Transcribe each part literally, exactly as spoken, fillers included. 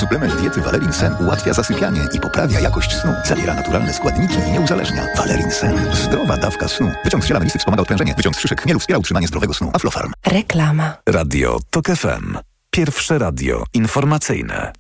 Suplement diety Valerin Sen ułatwia zasypianie i poprawia jakość snu. Zawiera naturalne składniki i nie uzależnia. Valerin Sen. Zdrowa dawka snu. Wyciąg z ziela melisy wspomaga odprężenie. Wyciąg z szyszek chmielu wspiera utrzymanie zdrowego snu. Aflofarm. Reklama. Radio TOK F M. Pierwsze radio informacyjne.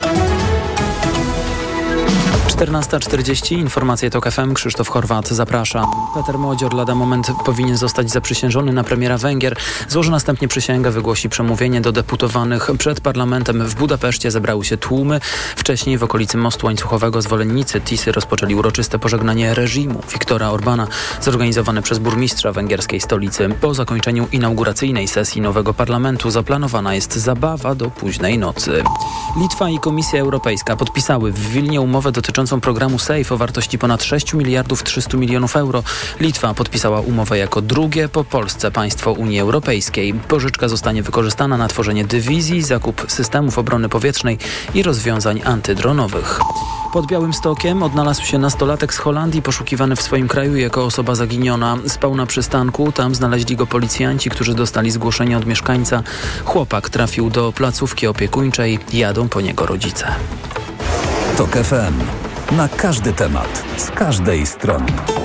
czternasta czterdzieści, informacje TOK F M, Krzysztof Horwat, zapraszam. Peter Modzior lada moment powinien zostać zaprzysiężony na premiera Węgier. Złoży następnie przysięgę, wygłosi przemówienie do deputowanych. Przed parlamentem w Budapeszcie zebrały się tłumy. Wcześniej w okolicy mostu łańcuchowego zwolennicy Tisy rozpoczęli uroczyste pożegnanie reżimu Viktora Orbana, zorganizowane przez burmistrza węgierskiej stolicy. Po zakończeniu inauguracyjnej sesji nowego parlamentu zaplanowana jest zabawa do późnej nocy. Litwa i Komisja Europejska podpisały w Wilnie umowę dotyczącą programu SAFE o wartości ponad sześć miliardów trzysta milionów euro. Litwa podpisała umowę jako drugie po Polsce państwo Unii Europejskiej. Pożyczka zostanie wykorzystana na tworzenie dywizji, zakup systemów obrony powietrznej i rozwiązań antydronowych. Pod Białymstokiem odnalazł się nastolatek z Holandii poszukiwany w swoim kraju jako osoba zaginiona. Spał na przystanku, tam znaleźli go policjanci, którzy dostali zgłoszenie od mieszkańca. Chłopak trafił do placówki opiekuńczej, jadą po niego rodzice. TOK F M. Na każdy temat, z każdej strony.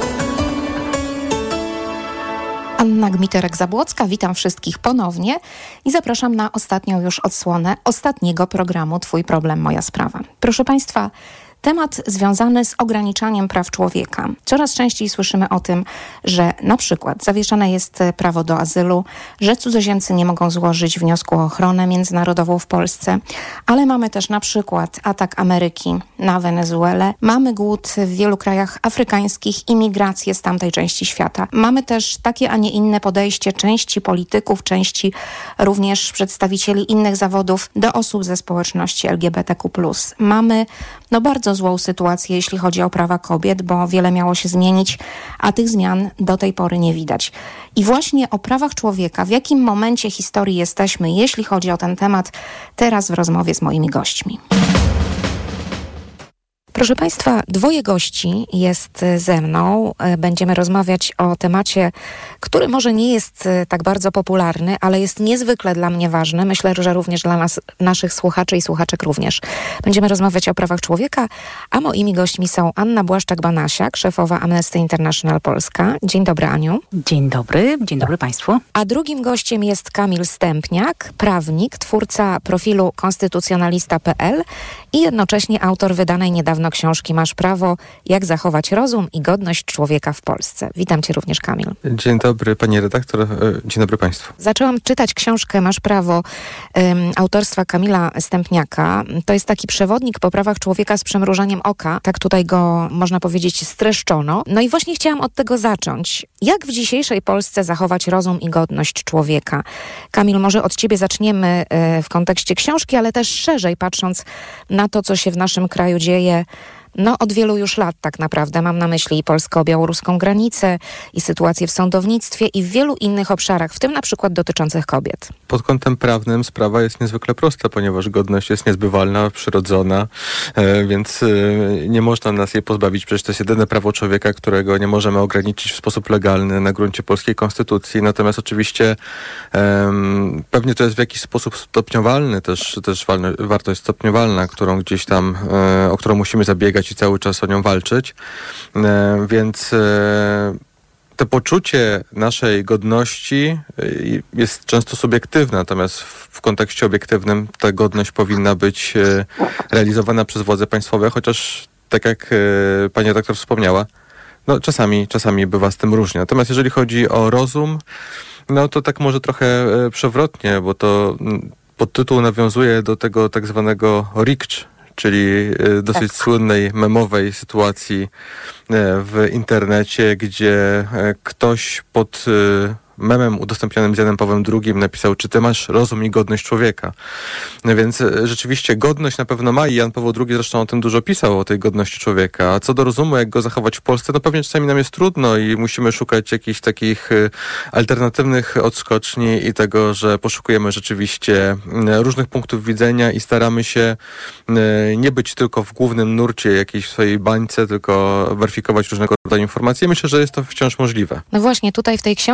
Anna Gmiterek-Zabłocka, witam wszystkich ponownie i zapraszam na ostatnią już odsłonę ostatniego programu Twój problem, moja sprawa. Proszę Państwa, temat związany z ograniczaniem praw człowieka. Coraz częściej słyszymy o tym, że na przykład zawieszane jest prawo do azylu, że cudzoziemcy nie mogą złożyć wniosku o ochronę międzynarodową w Polsce, ale mamy też na przykład atak Ameryki na Wenezuelę, mamy głód w wielu krajach afrykańskich i migrację z tamtej części świata. Mamy też takie, a nie inne podejście części polityków, części również przedstawicieli innych zawodów do osób ze społeczności L G B T Q plus. Mamy no bardzo złą sytuację, jeśli chodzi o prawa kobiet, bo wiele miało się zmienić, a tych zmian do tej pory nie widać. I właśnie o prawach człowieka, w jakim momencie historii jesteśmy, jeśli chodzi o ten temat, teraz w rozmowie z moimi gośćmi. Proszę Państwa, dwoje gości jest ze mną. Będziemy rozmawiać o temacie, który może nie jest tak bardzo popularny, ale jest niezwykle dla mnie ważny. Myślę, że również dla nas, naszych słuchaczy i słuchaczek również. Będziemy rozmawiać o prawach człowieka, a moimi gośćmi są Anna Błaszczak-Banasiak, szefowa Amnesty International Polska. Dzień dobry, Aniu. Dzień dobry, dzień dobry Państwu. A drugim gościem jest Kamil Stępniak, prawnik, twórca profilu konstytucjonalista kropka p l i jednocześnie autor wydanej niedawno książki Masz prawo, jak zachować rozum i godność człowieka w Polsce. Witam Cię również, Kamil. Dzień dobry Pani redaktor, dzień dobry Państwu. Zaczęłam czytać książkę Masz prawo um, autorstwa Kamila Stępniaka. To jest taki przewodnik po prawach człowieka z przymrużeniem oka. Tak tutaj go, można powiedzieć, streszczono. No i właśnie chciałam od tego zacząć. Jak w dzisiejszej Polsce zachować rozum i godność człowieka? Kamil, może od Ciebie zaczniemy y, w kontekście książki, ale też szerzej patrząc na to, co się w naszym kraju dzieje. No od wielu już lat tak naprawdę. Mam na myśli i polsko-białoruską granicę, i sytuację w sądownictwie i w wielu innych obszarach, w tym na przykład dotyczących kobiet. Pod kątem prawnym sprawa jest niezwykle prosta, ponieważ godność jest niezbywalna, przyrodzona, e, więc e, nie można nas jej pozbawić. Przecież to jest jedyne prawo człowieka, którego nie możemy ograniczyć w sposób legalny na gruncie polskiej konstytucji. Natomiast oczywiście e, pewnie to jest w jakiś sposób stopniowalny, też, też wartość stopniowalna, którą gdzieś tam, e, o którą musimy zabiegać i cały czas o nią walczyć, e, więc e, to poczucie naszej godności jest często subiektywne, natomiast w, w kontekście obiektywnym ta godność powinna być e, realizowana przez władze państwowe, chociaż tak jak e, pani redaktor wspomniała, no czasami, czasami bywa z tym różnie. Natomiast jeżeli chodzi o rozum, no to tak może trochę e, przewrotnie, bo to m, podtytuł nawiązuje do tego tak zwanego rikcz, czyli dosyć tak. słynnej, memowej sytuacji w internecie, gdzie ktoś pod memem udostępnionym z Janem Pawłem drugim napisał, czy ty masz rozum i godność człowieka. No więc rzeczywiście godność na pewno ma i Jan Paweł drugi zresztą o tym dużo pisał, o tej godności człowieka. A co do rozumu, jak go zachować w Polsce, no pewnie czasami nam jest trudno i musimy szukać jakichś takich alternatywnych odskoczni i tego, że poszukujemy rzeczywiście różnych punktów widzenia i staramy się nie być tylko w głównym nurcie jakiejś swojej bańce, tylko weryfikować różnego rodzaju informacje. Myślę, że jest to wciąż możliwe. No właśnie, tutaj w tej książce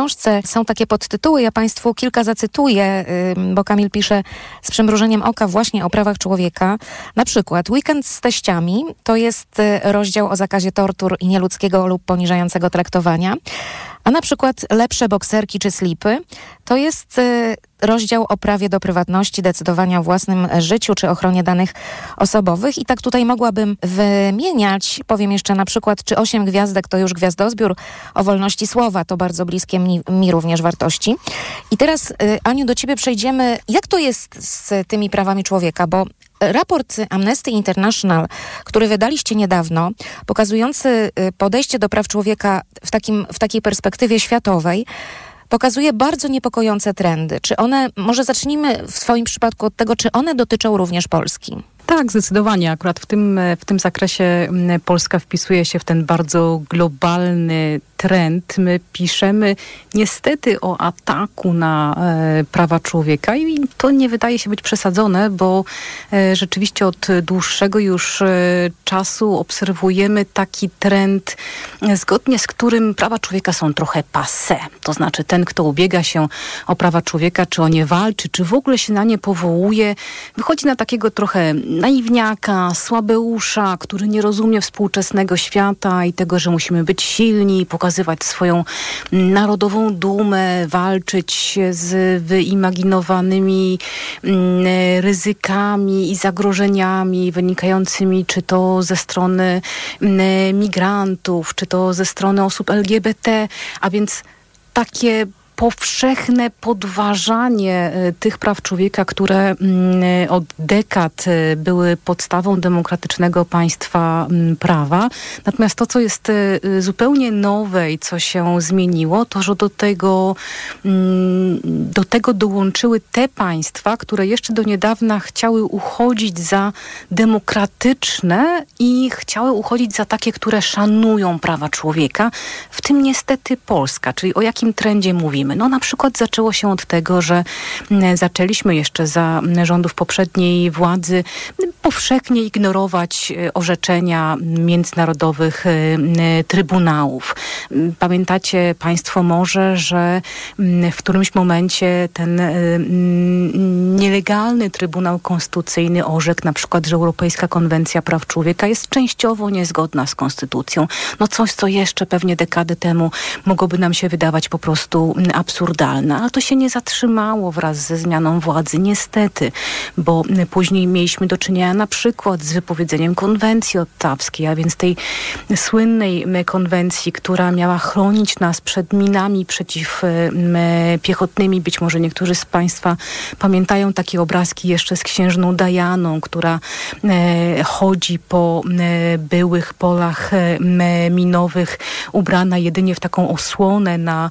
są takie podtytuły, ja Państwu kilka zacytuję, bo Kamil pisze z przymrużeniem oka właśnie o prawach człowieka. Na przykład Weekend z teściami to jest rozdział o zakazie tortur i nieludzkiego lub poniżającego traktowania. A na przykład Lepsze bokserki czy slipy to jest y, rozdział o prawie do prywatności, decydowania o własnym życiu czy ochronie danych osobowych. I tak tutaj mogłabym wymieniać, powiem jeszcze na przykład, czy osiem gwiazdek to już gwiazdozbiór o wolności słowa, to bardzo bliskie mi, mi również wartości. I teraz, y, Aniu, do ciebie przejdziemy. Jak to jest z tymi prawami człowieka? Bo raport Amnesty International, który wydaliście niedawno, pokazujący podejście do praw człowieka w, takim, w takiej perspektywie światowej, pokazuje bardzo niepokojące trendy. Czy one, może zacznijmy w swoim przypadku od tego, czy one dotyczą również Polski? Tak, zdecydowanie. Akurat w tym, w tym zakresie Polska wpisuje się w ten bardzo globalny trend. My piszemy niestety o ataku na e, prawa człowieka i to nie wydaje się być przesadzone, bo e, rzeczywiście od dłuższego już e, czasu obserwujemy taki trend, e, zgodnie z którym prawa człowieka są trochę passé. To znaczy ten, kto ubiega się o prawa człowieka, czy o nie walczy, czy w ogóle się na nie powołuje, wychodzi na takiego trochę naiwniaka, słabeusza, który nie rozumie współczesnego świata i tego, że musimy być silni, pokazywać swoją narodową dumę, walczyć z wyimaginowanymi ryzykami i zagrożeniami wynikającymi czy to ze strony migrantów, czy to ze strony osób L G B T, a więc takie powszechne podważanie tych praw człowieka, które od dekad były podstawą demokratycznego państwa prawa. Natomiast to, co jest zupełnie nowe i co się zmieniło, to, że do tego, do tego dołączyły te państwa, które jeszcze do niedawna chciały uchodzić za demokratyczne i chciały uchodzić za takie, które szanują prawa człowieka, w tym niestety Polska. Czyli o jakim trendzie mówimy? No na przykład zaczęło się od tego, że zaczęliśmy jeszcze za rządów poprzedniej władzy powszechnie ignorować orzeczenia międzynarodowych trybunałów. Pamiętacie Państwo może, że w którymś momencie ten nielegalny Trybunał Konstytucyjny orzekł na przykład, że Europejska Konwencja Praw Człowieka jest częściowo niezgodna z Konstytucją. No coś, co jeszcze pewnie dekady temu mogłoby nam się wydawać po prostu absurdalne, ale to się nie zatrzymało wraz ze zmianą władzy, niestety, bo później mieliśmy do czynienia na przykład z wypowiedzeniem konwencji ottawskiej, a więc tej słynnej konwencji, która miała chronić nas przed minami przeciwpiechotnymi. Być może niektórzy z Państwa pamiętają takie obrazki jeszcze z księżną Dajaną, która chodzi po byłych polach minowych, ubrana jedynie w taką osłonę na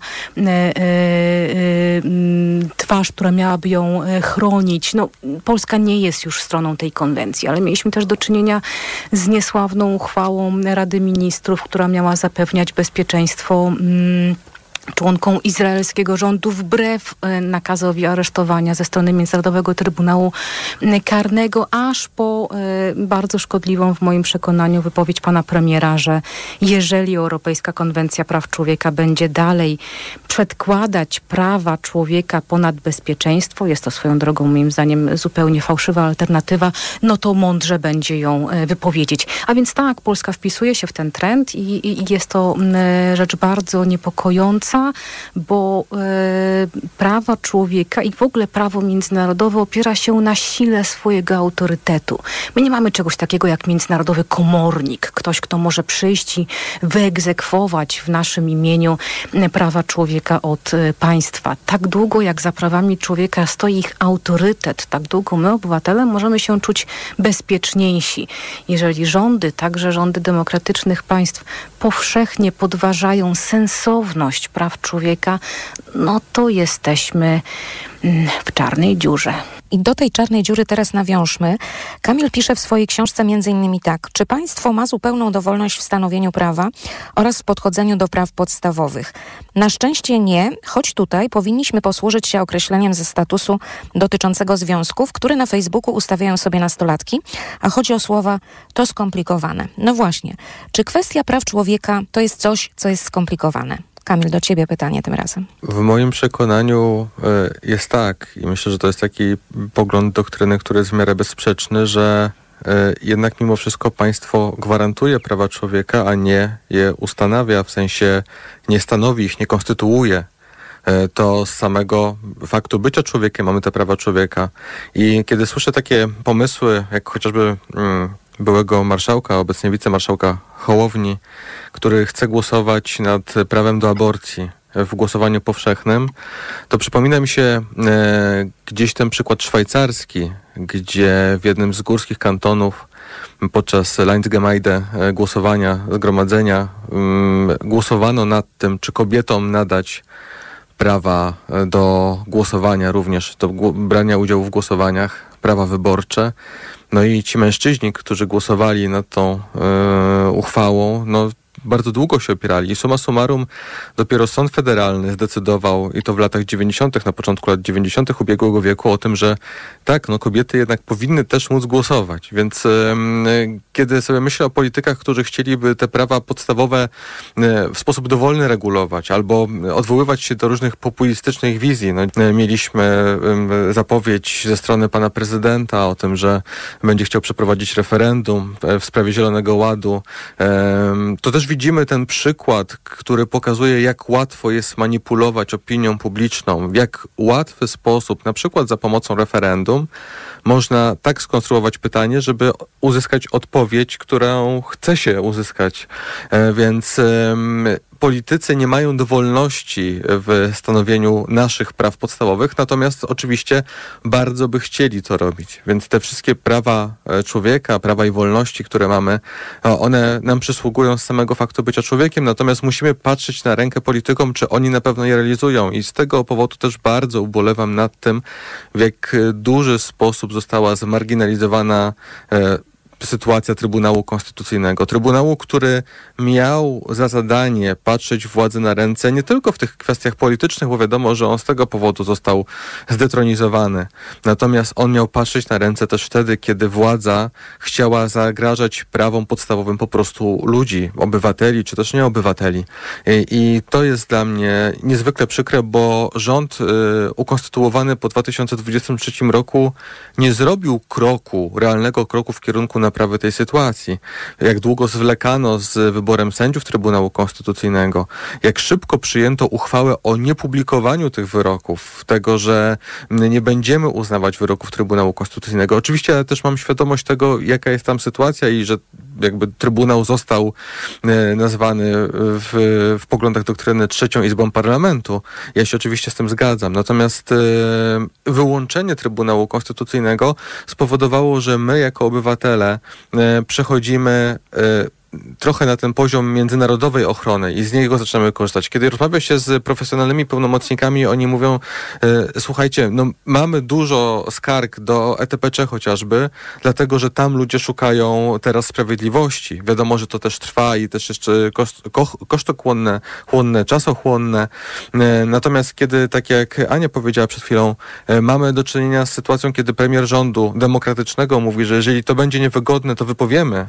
twarz, która miałaby ją chronić. No, Polska nie jest już stroną tej konwencji, ale mieliśmy też do czynienia z niesławną uchwałą Rady Ministrów, która miała zapewniać bezpieczeństwo mm, członkom izraelskiego rządu wbrew nakazowi aresztowania ze strony Międzynarodowego Trybunału Karnego, aż po e, bardzo szkodliwą w moim przekonaniu wypowiedź pana premiera, że jeżeli Europejska Konwencja Praw Człowieka będzie dalej przedkładać prawa człowieka ponad bezpieczeństwo, jest to swoją drogą moim zdaniem zupełnie fałszywa alternatywa, no to mądrze będzie ją e, wypowiedzieć. A więc tak, Polska wpisuje się w ten trend i, i jest to e, rzecz bardzo niepokojąca, bo e, prawa człowieka i w ogóle prawo międzynarodowe opiera się na sile swojego autorytetu. My nie mamy czegoś takiego jak międzynarodowy komornik, ktoś, kto może przyjść i wyegzekwować w naszym imieniu prawa człowieka od e, państwa. Tak długo jak za prawami człowieka stoi ich autorytet, tak długo my, obywatele, możemy się czuć bezpieczniejsi. Jeżeli rządy, także rządy demokratycznych państw powszechnie podważają sensowność praw człowieka, no to jesteśmy w czarnej dziurze. I do tej czarnej dziury teraz nawiążmy. Kamil pisze w swojej książce między innymi tak. Czy państwo ma zupełną dowolność w stanowieniu prawa oraz w podchodzeniu do praw podstawowych? Na szczęście nie, choć tutaj powinniśmy posłużyć się określeniem ze statusu dotyczącego związków, które na Facebooku ustawiają sobie nastolatki, a chodzi o słowa to skomplikowane. No właśnie, czy kwestia praw człowieka to jest coś, co jest skomplikowane? Kamil, do ciebie pytanie tym razem. W moim przekonaniu jest tak i myślę, że to jest taki pogląd doktryny, który jest w miarę bezsprzeczny, że jednak mimo wszystko państwo gwarantuje prawa człowieka, a nie je ustanawia, w sensie nie stanowi ich, nie konstytuuje. To z samego faktu bycia człowiekiem mamy te prawa człowieka. I kiedy słyszę takie pomysły, jak chociażby mm, byłego marszałka, obecnie wicemarszałka Hołowni, który chce głosować nad prawem do aborcji w głosowaniu powszechnym, to przypomina mi się e, gdzieś ten przykład szwajcarski, gdzie w jednym z górskich kantonów podczas Landsgemeinde e, głosowania, zgromadzenia m, głosowano nad tym, czy kobietom nadać prawa do głosowania również, do brania udziału w głosowaniach, prawa wyborcze. No i ci mężczyźni, którzy głosowali nad tą e, uchwałą, no bardzo długo się opierali i summa summarum dopiero Sąd Federalny zdecydował, i to w latach dziewięćdziesiątych, na początku lat dziewięćdziesiątych ubiegłego wieku, o tym, że tak, no kobiety jednak powinny też móc głosować. Więc yy, kiedy sobie myślę o politykach, którzy chcieliby te prawa podstawowe yy, w sposób dowolny regulować albo odwoływać się do różnych populistycznych wizji, no, yy, mieliśmy yy, zapowiedź ze strony pana prezydenta o tym, że będzie chciał przeprowadzić referendum w sprawie Zielonego Ładu. Yy, to też widzimy ten przykład, który pokazuje, jak łatwo jest manipulować opinią publiczną, w jak łatwy sposób, na przykład za pomocą referendum, można tak skonstruować pytanie, żeby uzyskać odpowiedź, którą chce się uzyskać. E, więc e, politycy nie mają dowolności w stanowieniu naszych praw podstawowych, natomiast oczywiście bardzo by chcieli to robić. Więc te wszystkie prawa człowieka, prawa i wolności, które mamy, one nam przysługują z samego faktu bycia człowiekiem, natomiast musimy patrzeć na rękę politykom, czy oni na pewno je realizują. I z tego powodu też bardzo ubolewam nad tym, w jak duży sposób została zmarginalizowana e, sytuacja Trybunału Konstytucyjnego. Trybunału, który miał za zadanie patrzeć władzy na ręce nie tylko w tych kwestiach politycznych, bo wiadomo, że on z tego powodu został zdetronizowany. Natomiast on miał patrzeć na ręce też wtedy, kiedy władza chciała zagrażać prawom podstawowym po prostu ludzi, obywateli, czy też nie obywateli. I, i to jest dla mnie niezwykle przykre, bo rząd y, ukonstytuowany po dwa tysiące dwudziestym trzecim roku nie zrobił kroku, realnego kroku w kierunku naprawy tej sytuacji. Jak długo zwlekano z wyborem sędziów Trybunału Konstytucyjnego, jak szybko przyjęto uchwałę o niepublikowaniu tych wyroków, tego, że nie będziemy uznawać wyroków Trybunału Konstytucyjnego. Oczywiście ja też mam świadomość tego, jaka jest tam sytuacja i że jakby Trybunał został e, nazwany w, w poglądach doktryny trzecią izbą parlamentu. Ja się oczywiście z tym zgadzam. Natomiast e, wyłączenie Trybunału Konstytucyjnego spowodowało, że my jako obywatele e, przechodzimy e, trochę na ten poziom międzynarodowej ochrony i z niego zaczynamy korzystać. Kiedy rozmawia się z profesjonalnymi pełnomocnikami, oni mówią, e, słuchajcie, no mamy dużo skarg do E T P C chociażby, dlatego, że tam ludzie szukają teraz sprawiedliwości. Wiadomo, że to też trwa i też jeszcze koszt, ko, kosztochłonne, chłonne, czasochłonne. E, natomiast kiedy, tak jak Ania powiedziała przed chwilą, e, mamy do czynienia z sytuacją, kiedy premier rządu demokratycznego mówi, że jeżeli to będzie niewygodne, to wypowiemy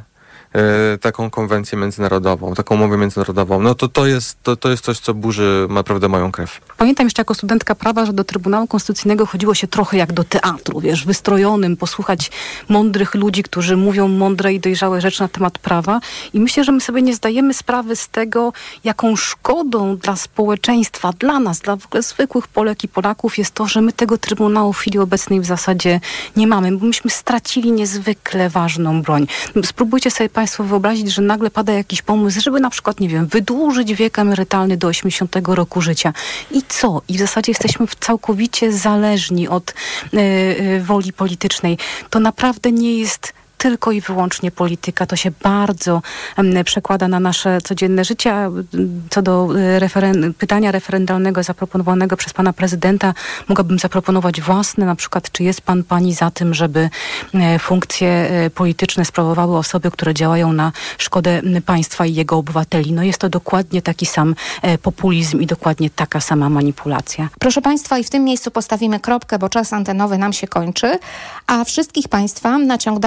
taką konwencję międzynarodową, taką umowę międzynarodową, no to to jest, to, to jest coś, co burzy naprawdę moją krew. Pamiętam jeszcze jako studentka prawa, że do Trybunału Konstytucyjnego chodziło się trochę jak do teatru, wiesz, wystrojonym, posłuchać mądrych ludzi, którzy mówią mądre i dojrzałe rzeczy na temat prawa i myślę, że my sobie nie zdajemy sprawy z tego, jaką szkodą dla społeczeństwa, dla nas, dla w ogóle zwykłych Polek i Polaków jest to, że my tego Trybunału w chwili obecnej w zasadzie nie mamy, bo myśmy stracili niezwykle ważną broń. Spróbujcie sobie Państwo wyobrazić, że nagle pada jakiś pomysł, żeby na przykład, nie wiem, wydłużyć wiek emerytalny do osiemdziesiątego roku życia. I co? I w zasadzie jesteśmy całkowicie zależni od y, y, woli politycznej. To naprawdę nie jest tylko i wyłącznie polityka. To się bardzo um, przekłada na nasze codzienne życie. A co do referen- pytania referendalnego zaproponowanego przez pana prezydenta, mogłabym zaproponować własne, na przykład, czy jest pan, pani za tym, żeby e, funkcje e, polityczne sprawowały osoby, które działają na szkodę państwa i jego obywateli. No jest to dokładnie taki sam e, populizm i dokładnie taka sama manipulacja. Proszę państwa, i w tym miejscu postawimy kropkę, bo czas antenowy nam się kończy, a wszystkich państwa na ciąg dalszy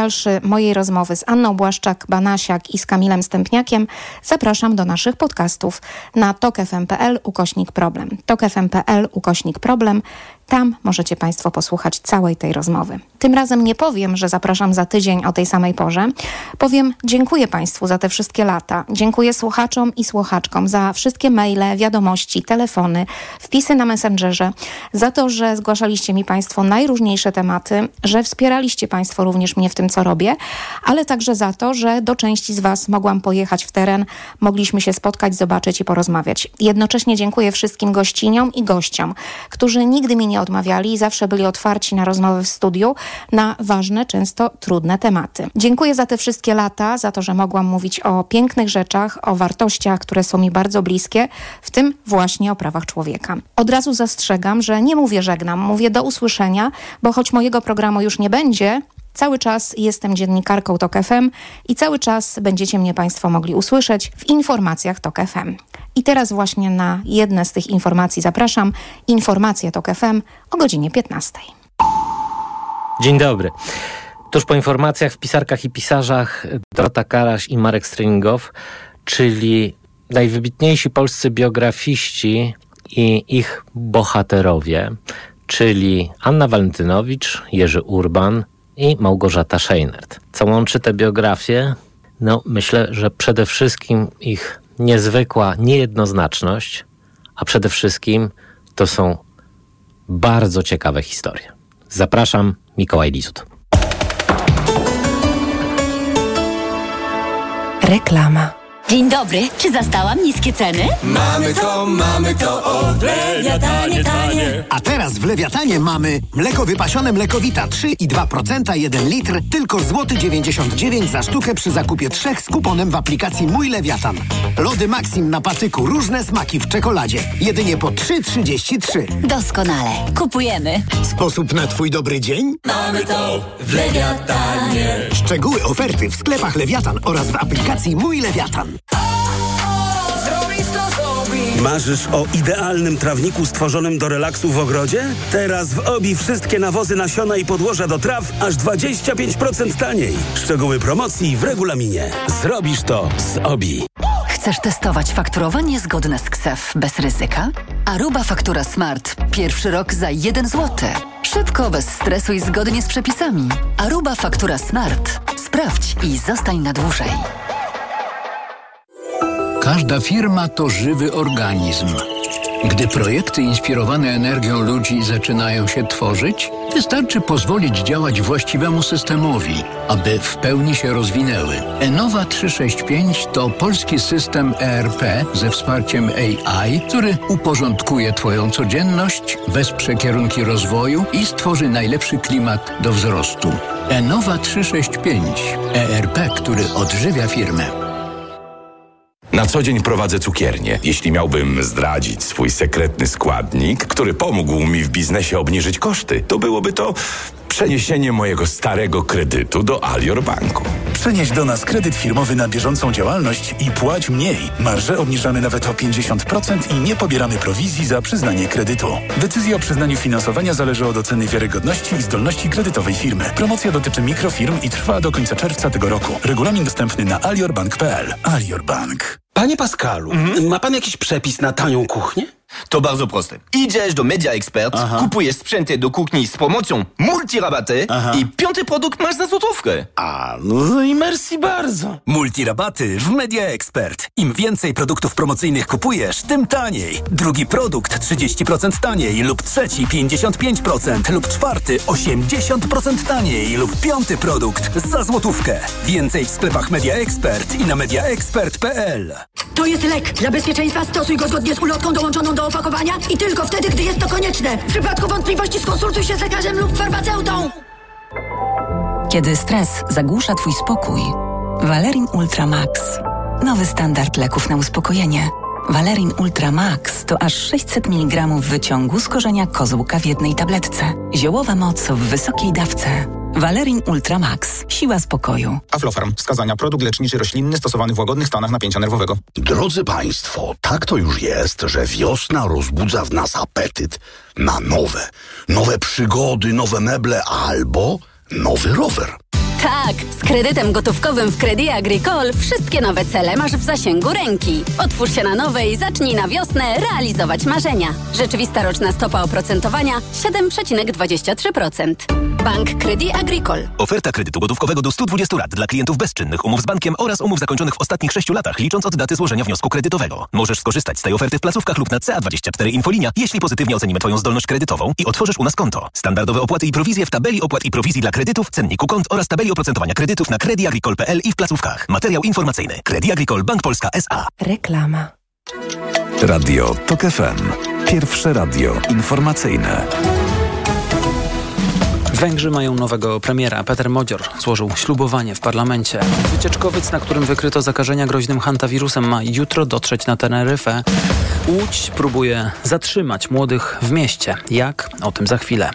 mojej rozmowy z Anną Błaszczak-Banasiak i z Kamilem Stępniakiem zapraszam do naszych podcastów na tokfm.pl ukośnik problem. tokfm.pl ukośnik problem. Tam możecie Państwo posłuchać całej tej rozmowy. Tym razem nie powiem, że zapraszam za tydzień o tej samej porze. Powiem dziękuję Państwu za te wszystkie lata. Dziękuję słuchaczom i słuchaczkom za wszystkie maile, wiadomości, telefony, wpisy na Messengerze, za to, że zgłaszaliście mi Państwo najróżniejsze tematy, że wspieraliście Państwo również mnie w tym, co robię, ale także za to, że do części z Was mogłam pojechać w teren, mogliśmy się spotkać, zobaczyć i porozmawiać. Jednocześnie dziękuję wszystkim gościniom i gościom, którzy nigdy mi nie odmawiali i zawsze byli otwarci na rozmowy w studiu na ważne, często trudne tematy. Dziękuję za te wszystkie lata, za to, że mogłam mówić o pięknych rzeczach, o wartościach, które są mi bardzo bliskie, w tym właśnie o prawach człowieka. Od razu zastrzegam, że nie mówię żegnam, mówię do usłyszenia, bo choć mojego programu już nie będzie, cały czas jestem dziennikarką Tok F M i cały czas będziecie mnie Państwo mogli usłyszeć w informacjach Tok F M. I teraz właśnie na jedne z tych informacji zapraszam. Informacje Tok F M o godzinie piętnastej. Dzień dobry. Tuż po informacjach w Pisarkach i Pisarzach Dorota Karaś i Marek Stryningow, czyli najwybitniejsi polscy biografiści i ich bohaterowie, czyli Anna Walentynowicz, Jerzy Urban i Małgorzata Scheinert. Co łączy te biografie? No, myślę, że przede wszystkim ich niezwykła niejednoznaczność, a przede wszystkim to są bardzo ciekawe historie. Zapraszam, Mikołaj Lizut. Reklama. Dzień dobry, czy zastałam niskie ceny? Mamy to, mamy to, o w Lewiatanie tanie. A teraz w Lewiatanie mamy mleko wypasione Mlekowita trzy i dwa procent, jeden litr, tylko złoty dziewięćdziesiąt dziewięć za sztukę przy zakupie trzech z kuponem w aplikacji Mój Lewiatan. Lody Maxim na patyku, różne smaki w czekoladzie. Jedynie po trzy trzydzieści trzy. Doskonale, kupujemy. Sposób na twój dobry dzień? Mamy to w Lewiatanie. Szczegóły oferty w sklepach Lewiatan oraz w aplikacji Mój Lewiatan. Marzysz o idealnym trawniku stworzonym do relaksu w ogrodzie? Teraz w Obi wszystkie nawozy, nasiona i podłoża do traw aż dwadzieścia pięć procent taniej. Szczegóły promocji w regulaminie. Zrobisz to z Obi. Chcesz testować fakturowanie zgodne z K S E F bez ryzyka? Aruba Faktura Smart. Pierwszy rok za jeden złoty. Szybko, bez stresu i zgodnie z przepisami. Aruba Faktura Smart. Sprawdź i zostań na dłużej. Każda firma to żywy organizm. Gdy projekty inspirowane energią ludzi zaczynają się tworzyć, wystarczy pozwolić działać właściwemu systemowi, aby w pełni się rozwinęły. Enova trzysta sześćdziesiąt pięć to polski system E R P ze wsparciem A I, który uporządkuje Twoją codzienność, wesprze kierunki rozwoju i stworzy najlepszy klimat do wzrostu. Enova trzysta sześćdziesiąt pięć. E R P, który odżywia firmę. Na co dzień prowadzę cukiernię. Jeśli miałbym zdradzić swój sekretny składnik, który pomógł mi w biznesie obniżyć koszty, to byłoby to przeniesienie mojego starego kredytu do Alior Banku. Przenieś do nas kredyt firmowy na bieżącą działalność i płać mniej. Marże obniżamy nawet o pięćdziesiąt procent i nie pobieramy prowizji za przyznanie kredytu. Decyzja o przyznaniu finansowania zależy od oceny wiarygodności i zdolności kredytowej firmy. Promocja dotyczy mikrofirm i trwa do końca czerwca tego roku. Regulamin dostępny na aliorbank kropka p l. Alior Bank. Panie Pascalu, mhm. ma pan jakiś przepis na tanią kuchnię? To bardzo proste. Idziesz do Media Expert, Aha. kupujesz sprzęty do kuchni z promocją multirabaty Aha. i piąty produkt masz za złotówkę. A, no i merci bardzo. Multirabaty w Media Expert. Im więcej produktów promocyjnych kupujesz, tym taniej. Drugi produkt trzydzieści procent taniej lub trzeci pięćdziesiąt pięć procent lub czwarty osiemdziesiąt procent taniej lub piąty produkt za złotówkę. Więcej w sklepach Media Expert i na media expert kropka p l. To jest lek. Dla bezpieczeństwa stosuj go zgodnie z ulotką dołączoną do opakowania i tylko wtedy, gdy jest to konieczne. W przypadku wątpliwości skonsultuj się z lekarzem lub farmaceutą. Kiedy stres zagłusza Twój spokój, Valerin Ultra Max. Nowy standard leków na uspokojenie. Valerin Ultra Max to aż sześćset miligramów wyciągu z korzenia kozłka w jednej tabletce. Ziołowa moc w wysokiej dawce. Valerin Ultra Max. Siła spokoju. Aflofarm. Wskazania. Produkt leczniczy roślinny stosowany w łagodnych stanach napięcia nerwowego. Drodzy Państwo, tak to już jest, że wiosna rozbudza w nas apetyt na nowe. Nowe przygody, nowe meble albo nowy rower. Tak, z kredytem gotówkowym w Crédit Agricole wszystkie nowe cele masz w zasięgu ręki. Otwórz się na nowe i zacznij na wiosnę realizować marzenia. Rzeczywista roczna stopa oprocentowania siedem przecinek dwadzieścia trzy procent. Bank Crédit Agricole. Oferta kredytu gotówkowego do stu dwudziestu lat dla klientów bezczynnych, umów z bankiem oraz umów zakończonych w ostatnich sześciu latach, licząc od daty złożenia wniosku kredytowego. Możesz skorzystać z tej oferty w placówkach lub na C A dwadzieścia cztery Infolinia, jeśli pozytywnie ocenimy Twoją zdolność kredytową i otworzysz u nas konto. Standardowe opłaty i prowizje w tabeli opłat i prowizji dla kredytów, cenniku kont oraz tabeli oprocentowania kredytów na credit agricole kropka p l i w placówkach. Materiał informacyjny. Crédit Agricole Bank Polska S A. Reklama. Radio TOK F M. Pierwsze radio informacyjne. Węgrzy mają nowego premiera. Peter Modzior złożył ślubowanie w parlamencie. Wycieczkowiec, na którym wykryto zakażenia groźnym hantawirusem, ma jutro dotrzeć na Teneryfę. Łódź próbuje zatrzymać młodych w mieście. Jak? O tym za chwilę.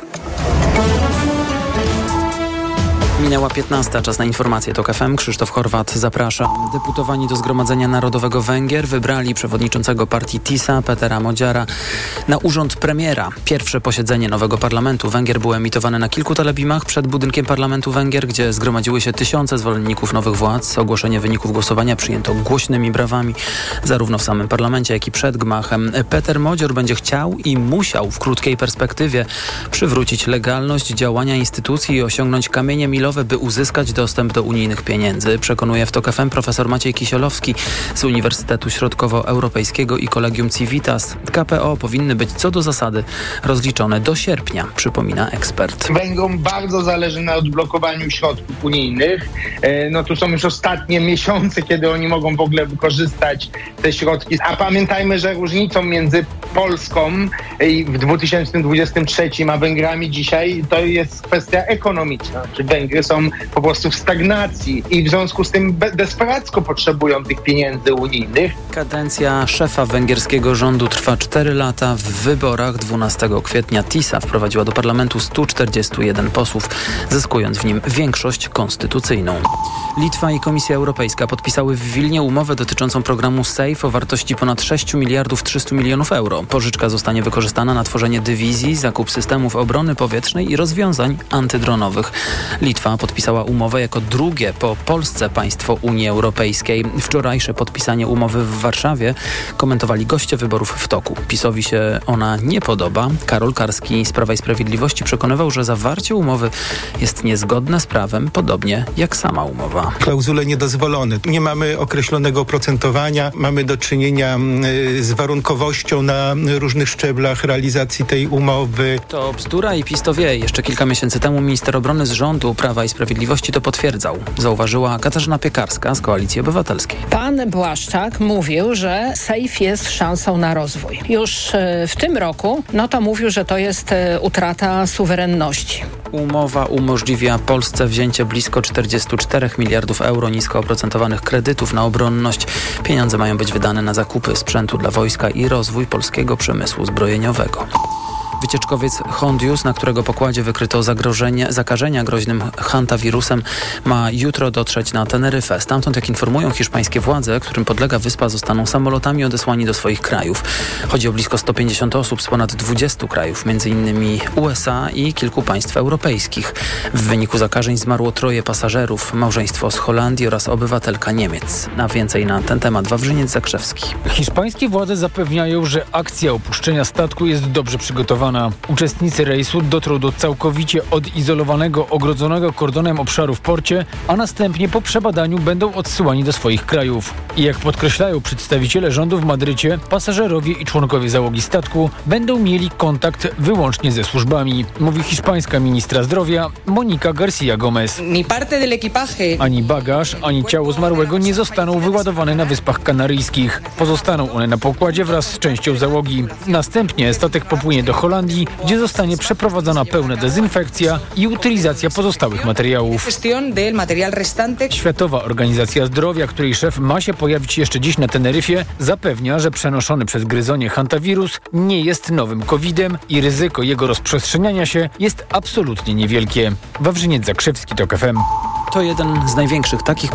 Minęła piętnasta, czas na informacje TOK F M. Krzysztof Horwat, zapraszam. Deputowani do Zgromadzenia Narodowego Węgier wybrali przewodniczącego partii TISA, Petera Modziara, na urząd premiera. Pierwsze posiedzenie nowego parlamentu Węgier było emitowane na kilku telebimach przed budynkiem parlamentu Węgier, gdzie zgromadziły się tysiące zwolenników nowych władz. Ogłoszenie wyników głosowania przyjęto głośnymi brawami, zarówno w samym parlamencie, jak i przed gmachem. Peter Modzior będzie chciał i musiał w krótkiej perspektywie przywrócić legalność działania instytucji i osiągnąć kamienie milowe, by uzyskać dostęp do unijnych pieniędzy, przekonuje w TOK F M profesor Maciej Kisiolowski z Uniwersytetu Środkowoeuropejskiego i Collegium Civitas. K P O powinny być co do zasady rozliczone do sierpnia, przypomina ekspert. Węgrom bardzo zależy na odblokowaniu środków unijnych. No tu są już ostatnie miesiące, kiedy oni mogą w ogóle wykorzystać te środki. A pamiętajmy, że różnicą między Polską w dwa tysiące dwudziestym trzecim a Węgrami dzisiaj to jest kwestia ekonomiczna. Czy Węgry są po prostu w stagnacji i w związku z tym desperacko potrzebują tych pieniędzy unijnych. Kadencja szefa węgierskiego rządu trwa cztery lata. W wyborach dwunastego kwietnia TISA wprowadziła do parlamentu stu czterdziestu jeden posłów, zyskując w nim większość konstytucyjną. Litwa i Komisja Europejska podpisały w Wilnie umowę dotyczącą programu SAFE o wartości ponad sześć miliardów trzysta milionów euro. Pożyczka zostanie wykorzystana na tworzenie dywizji, zakup systemów obrony powietrznej i rozwiązań antydronowych. Litwa podpisała umowę jako drugie po Polsce państwo Unii Europejskiej. Wczorajsze podpisanie umowy w Warszawie komentowali goście wyborów w toku. PiS-owi się ona nie podoba. Karol Karski z Prawa i Sprawiedliwości przekonywał, że zawarcie umowy jest niezgodne z prawem, podobnie jak sama umowa. Klauzule niedozwolone. Nie mamy określonego oprocentowania, mamy do czynienia z warunkowością na różnych szczeblach realizacji tej umowy. To bzdura i PiS to wie. Jeszcze kilka miesięcy temu minister obrony z rządu Prawa i Sprawiedliwości to potwierdzał. Zauważyła Katarzyna Piekarska z Koalicji Obywatelskiej. Pan Błaszczak mówił, że SAFE jest szansą na rozwój. Już w tym roku, no to mówił, że to jest utrata suwerenności. Umowa umożliwia Polsce wzięcie blisko czterdziestu czterech miliardów euro nisko oprocentowanych kredytów na obronność. Pieniądze mają być wydane na zakupy sprzętu dla wojska i rozwój polskiego przemysłu zbrojeniowego. Wycieczkowiec Hondius, na którego pokładzie wykryto zagrożenie, zakażenia groźnym hantawirusem, ma jutro dotrzeć na Teneryfę. Stamtąd, jak informują hiszpańskie władze, którym podlega wyspa, zostaną samolotami odesłani do swoich krajów. Chodzi o blisko sto pięćdziesiąt osób z ponad dwudziestu krajów, między innymi U S A i kilku państw europejskich. W wyniku zakażeń zmarło troje pasażerów, małżeństwo z Holandii oraz obywatelka Niemiec. A więcej na ten temat Wawrzyniec Zakrzewski. Hiszpańskie władze zapewniają, że akcja opuszczenia statku jest dobrze przygotowana. Uczestnicy rejsu dotrą do całkowicie odizolowanego, ogrodzonego kordonem obszaru w porcie, a następnie po przebadaniu będą odsyłani do swoich krajów. I jak podkreślają przedstawiciele rządu w Madrycie, pasażerowie i członkowie załogi statku będą mieli kontakt wyłącznie ze służbami, mówi hiszpańska ministra zdrowia Monika García Gómez. Ani bagaż, ani ciało zmarłego nie zostaną wyładowane na Wyspach Kanaryjskich. Pozostaną one na pokładzie wraz z częścią załogi. Następnie statek popłynie do Holandii, gdzie zostanie przeprowadzona pełna dezynfekcja i utylizacja pozostałych materiałów. Światowa Organizacja Zdrowia, której szef ma się pojawić jeszcze dziś na Teneryfie, zapewnia, że przenoszony przez gryzonie hantawirus nie jest nowym kowidem i ryzyko jego rozprzestrzeniania się jest absolutnie niewielkie. Wawrzyniec Zakrzewski, TOK F M. To jeden z największych takich